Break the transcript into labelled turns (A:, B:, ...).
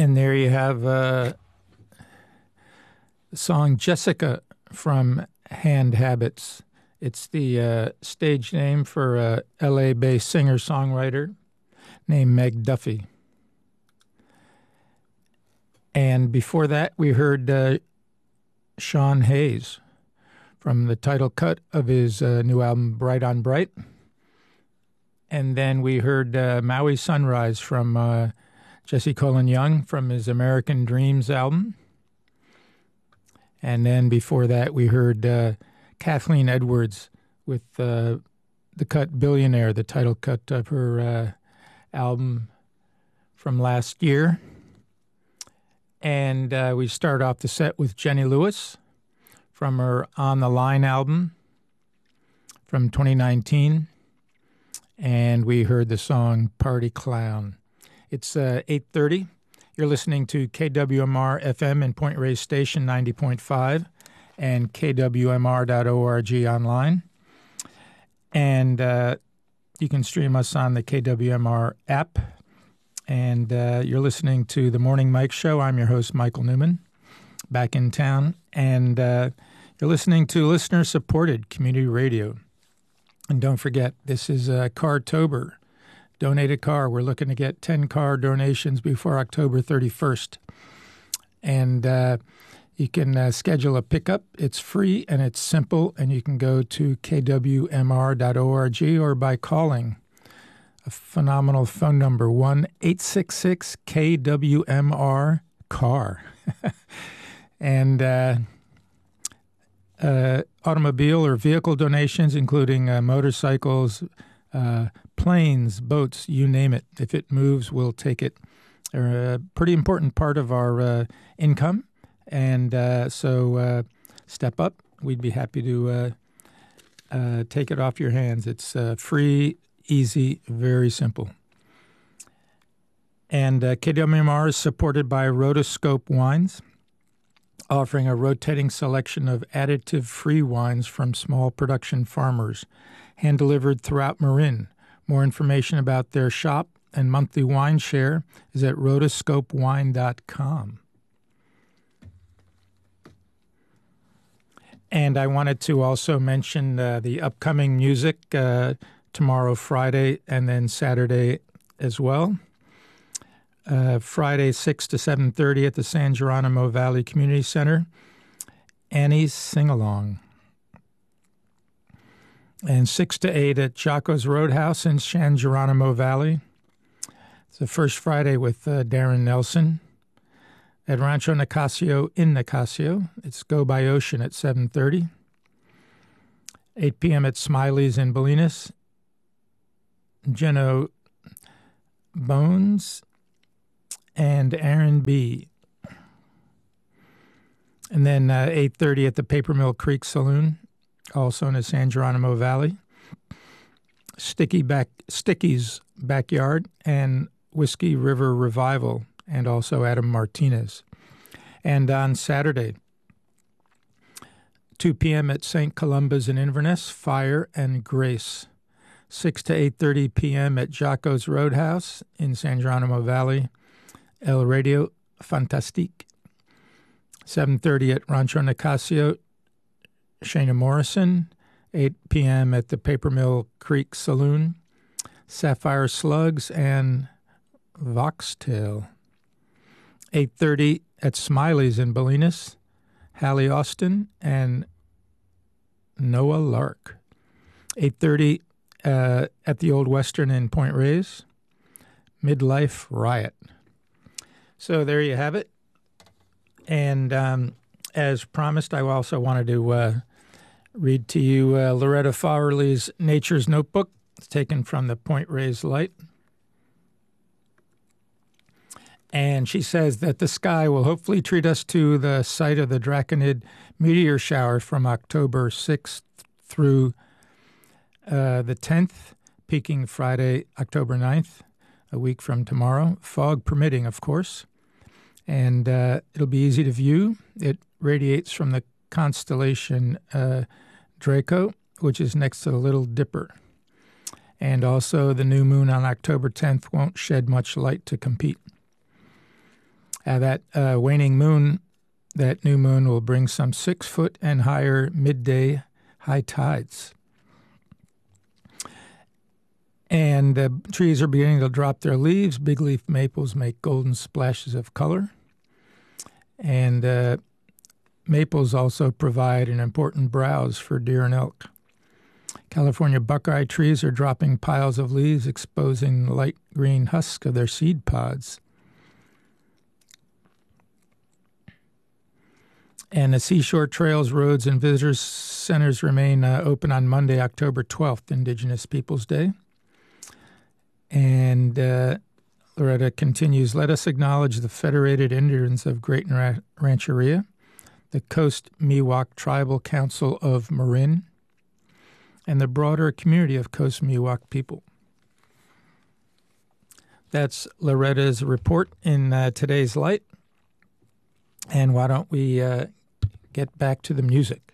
A: And there you have the song Jessica from Hand Habits. It's the stage name for a LA-based singer-songwriter named Meg Duffy. And before that, we heard Sean Hayes from the title cut of his new album, Bright on Bright. And then we heard Maui Sunrise from Jesse Colin Young from his American Dreams album. And then before that, we heard Kathleen Edwards with the cut Billionaire, the title cut of her album from last year. And we start off the set with Jenny Lewis from her On the Line album from 2019. And we heard the song Party Clown. It's 8:30. You're listening to KWMR FM in Point Reyes Station 90.5 and KWMR.org online. And you can stream us on the KWMR app. And you're listening to The Morning Mike Show. I'm your host, Michael Newman, back in town. And you're listening to listener-supported community radio. And don't forget, this is Cartober. Donate a car. We're looking to get 10 car donations before October 31st. And you can schedule a pickup. It's free and it's simple. And you can go to kwmr.org or by calling a phenomenal phone number, 1-866-KWMR-CAR. And automobile or vehicle donations, including motorcycles, planes, boats, you name it. If it moves, we'll take it. They're a pretty important part of our income. And so step up. We'd be happy to take it off your hands. It's free, easy, very simple. And KWMR is supported by Rotoscope Wines, offering a rotating selection of additive-free wines from small production farmers, hand-delivered throughout Marin. More information about their shop and monthly wine share is at rotoscopewine.com. And I wanted to also mention the upcoming music tomorrow, Friday, and then Saturday as well. Friday, 6 to 7:30 at the San Geronimo Valley Community Center, Annie's Sing-Along. And 6 to 8 at Jocko's Roadhouse in San Geronimo Valley. It's the first Friday with Darren Nelson. At Rancho Nicasio in Nicasio, it's Go by Ocean at 7:30. 8 p.m. at Smiley's in Bolinas. Geno Bones and Aaron B. And then 8:30 at the Paper Mill Creek Saloon, also in the San Geronimo Valley. Sticky's Backyard and Whiskey River Revival, and also Adam Martinez. And on Saturday, 2 p.m. at St. Columba's in Inverness, Fire and Grace. 6 to 8:30 p.m. at Jocko's Roadhouse in San Geronimo Valley, El Radio Fantastique. 7:30 at Rancho Nicasio, Shana Morrison. 8 p.m. at the Paper Mill Creek Saloon, Sapphire Slugs and Voxtail. 8:30 at Smiley's in Bolinas, Hallie Austin and Noah Lark. 8:30 at the Old Western in Point Reyes, Midlife Riot. So there you have it. And as promised, I also wanted to read to you Loretta Fowlerly's Nature's Notebook. It's taken from the Point Reyes Light. And she says that the sky will hopefully treat us to the sight of the Draconid meteor shower from October 6th through the 10th, peaking Friday, October 9th, a week from tomorrow, fog permitting, of course. And it'll be easy to view. It radiates from the constellation Draco, which is next to the Little Dipper. And also the new moon on October 10th won't shed much light to compete. That waning moon, that new moon, will bring some 6 foot and higher midday high tides. And trees are beginning to drop their leaves. Big leaf maples make golden splashes of color. And maples also provide an important browse for deer and elk. California buckeye trees are dropping piles of leaves, exposing the light green husk of their seed pods. And the seashore trails, roads, and visitor centers remain open on Monday, October 12th, Indigenous Peoples Day. And Loretta continues, let us acknowledge the Federated Indians of Great Rancheria, the Coast Miwok Tribal Council of Marin, and the broader community of Coast Miwok people. That's Loretta's report in today's Light. And why don't we get back to the music?